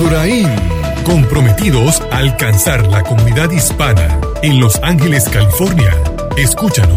Ibrahim, comprometidos a alcanzar la comunidad hispana en Los Ángeles, California. Escúchanos